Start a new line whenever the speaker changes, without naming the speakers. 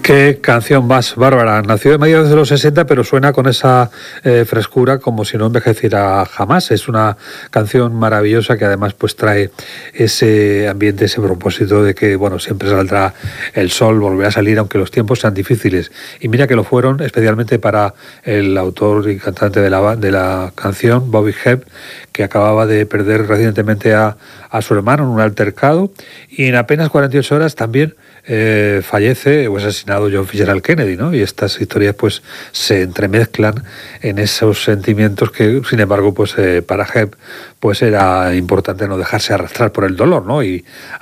Qué canción más bárbara. Nació de mediados de los 60, pero suena con esa frescura como si no envejeciera jamás. Es una canción maravillosa que además pues trae ese ambiente, ese propósito de que bueno, siempre saldrá el sol, volverá a salir aunque los tiempos sean difíciles. Y mira que lo fueron especialmente para el autor y cantante de la canción, Bobby Hebb, que acababa de perder recientemente a su hermano en un altercado, y en apenas 48 horas también fallece o es asesinado John Fitzgerald Kennedy, ¿no? Y estas historias pues se entremezclan en esos sentimientos que, sin embargo, pues para Hebb pues era importante no dejarse arrastrar por el dolor, ¿no? Y